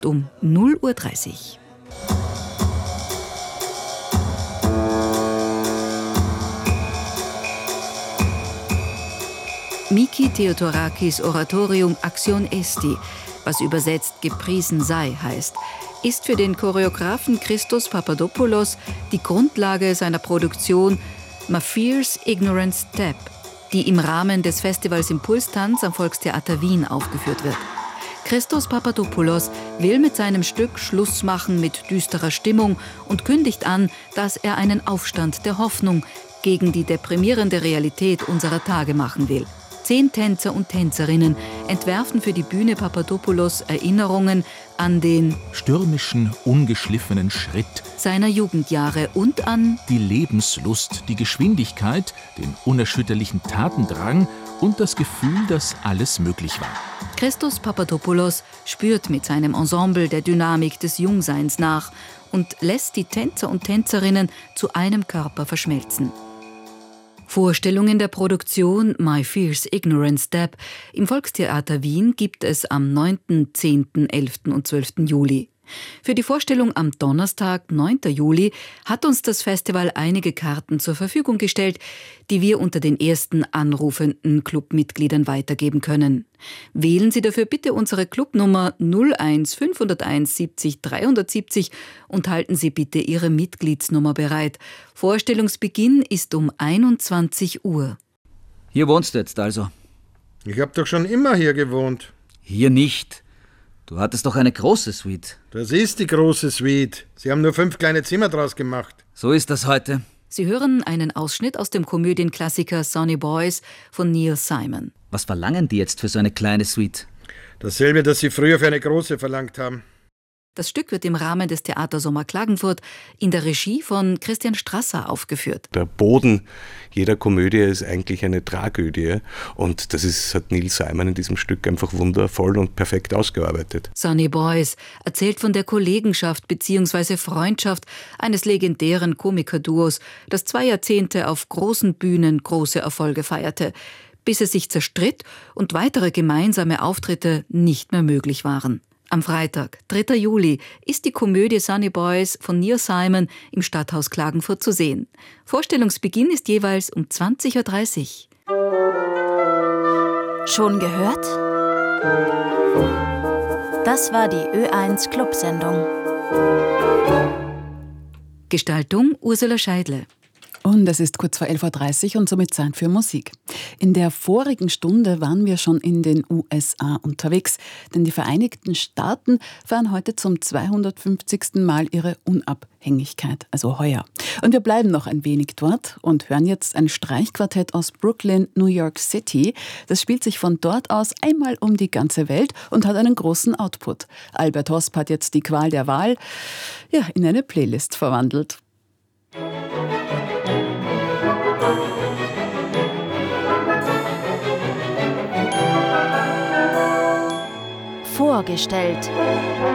um 0:30 Uhr. Miki Theodorakis Oratorium Axion Esti, was übersetzt gepriesen sei heißt, ist für den Choreografen Christos Papadopoulos die Grundlage seiner Produktion My Fierce Ignorant Step, die im Rahmen des Festivals Impulstanz am Volkstheater Wien aufgeführt wird. Christos Papadopoulos will mit seinem Stück Schluss machen mit düsterer Stimmung und kündigt an, dass er einen Aufstand der Hoffnung gegen die deprimierende Realität unserer Tage machen will. 10 Tänzer und Tänzerinnen entwerfen für die Bühne Papadopoulos Erinnerungen an den stürmischen, ungeschliffenen Schritt seiner Jugendjahre und an die Lebenslust, die Geschwindigkeit, den unerschütterlichen Tatendrang und das Gefühl, dass alles möglich war. Christos Papadopoulos spürt mit seinem Ensemble der Dynamik des Jungseins nach und lässt die Tänzer und Tänzerinnen zu einem Körper verschmelzen. Vorstellungen der Produktion My Fierce Ignorant Step im Volkstheater Wien gibt es am 9., 10., 11. und 12. Juli. Für die Vorstellung am Donnerstag, 9. Juli, hat uns das Festival einige Karten zur Verfügung gestellt, die wir unter den ersten anrufenden Clubmitgliedern weitergeben können. Wählen Sie dafür bitte unsere Clubnummer 01 501 70 370 und halten Sie bitte Ihre Mitgliedsnummer bereit. Vorstellungsbeginn ist um 21 Uhr. Hier wohnst du jetzt also? Ich habe doch schon immer hier gewohnt. Hier nicht. Du hattest doch eine große Suite. Das ist die große Suite. Sie haben nur 5 kleine Zimmer draus gemacht. So ist das heute. Sie hören einen Ausschnitt aus dem Komödienklassiker Sonny Boys von Neil Simon. Was verlangen die jetzt für so eine kleine Suite? Dasselbe, das Sie früher für eine große verlangt haben. Das Stück wird im Rahmen des Theatersommer Klagenfurt in der Regie von Christian Strasser aufgeführt. Der Boden jeder Komödie ist eigentlich eine Tragödie und hat Neil Simon in diesem Stück einfach wundervoll und perfekt ausgearbeitet. Sonny Boys erzählt von der Kollegenschaft bzw. Freundschaft eines legendären Komikerduos, das 2 Jahrzehnte auf großen Bühnen große Erfolge feierte, bis es sich zerstritt und weitere gemeinsame Auftritte nicht mehr möglich waren. Am Freitag, 3. Juli, ist die Komödie Sonny Boys von Neil Simon im Stadthaus Klagenfurt zu sehen. Vorstellungsbeginn ist jeweils um 20:30 Uhr. Schon gehört? Das war die Ö1 Clubsendung. Gestaltung Ursula Scheidle. Und es ist kurz vor 11:30 Uhr und somit Zeit für Musik. In der vorigen Stunde waren wir schon in den USA unterwegs, denn die Vereinigten Staaten feiern heute zum 250. Mal ihre Unabhängigkeit, also heuer. Und wir bleiben noch ein wenig dort und hören jetzt ein Streichquartett aus Brooklyn, New York City. Das spielt sich von dort aus einmal um die ganze Welt und hat einen großen Output. Albert Hosp hat jetzt die Qual der Wahl in eine Playlist verwandelt. Vorgestellt.